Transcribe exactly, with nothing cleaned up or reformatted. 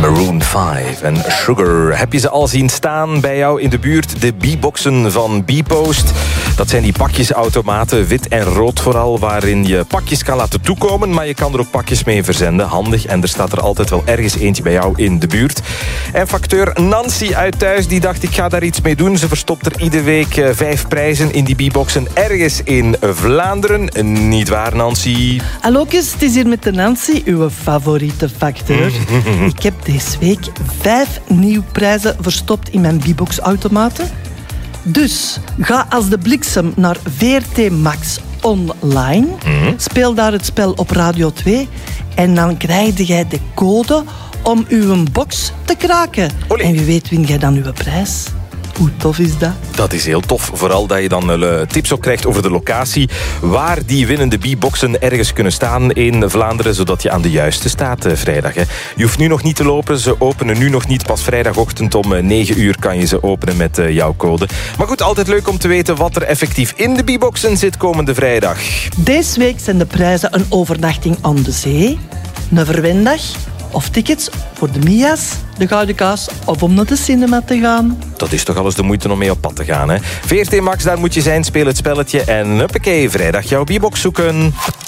Maroon vijf en Sugar. Heb je ze al zien staan bij jou in de buurt? De B-boxen van B-Post. Dat zijn die pakjesautomaten, wit en rood vooral, waarin je pakjes kan laten toekomen, maar je kan er ook pakjes mee verzenden. Handig. En er staat er altijd wel ergens eentje bij jou in de buurt. En facteur Nancy uit thuis, die dacht ik ga daar iets mee doen. Ze verstopt er iedere week uh, vijf prijzen in die B-boxen ergens in Vlaanderen. Niet waar, Nancy? Hallo, het is hier met de Nancy, uw favoriete facteur. Ik heb deze week vijf nieuwe prijzen verstopt in mijn B-box-automaten. Dus ga als de bliksem naar V R T Max online. Mm-hmm. Speel daar het spel op Radio twee. En dan krijg jij de code om uw box te kraken. Olé. En wie weet win jij dan uw prijs. Hoe tof is dat? Dat is heel tof. Vooral dat je dan uh, tips ook krijgt over de locatie waar die winnende B-boxen ergens kunnen staan in Vlaanderen, zodat je aan de juiste staat uh, vrijdag. Hè. Je hoeft nu nog niet te lopen. Ze openen nu nog niet. Pas vrijdagochtend om uh, negen uur kan je ze openen met uh, jouw code. Maar goed, altijd leuk om te weten wat er effectief in de B-boxen zit komende vrijdag. Deze week zijn de prijzen een overnachting aan de zee, een verwendag of tickets voor de Mia's, de Gouden Kaas of om naar de cinema te gaan. Dat is toch alles de moeite om mee op pad te gaan, hè? V R T Max, daar moet je zijn, speel het spelletje en huppakee, vrijdag jouw B-box zoeken.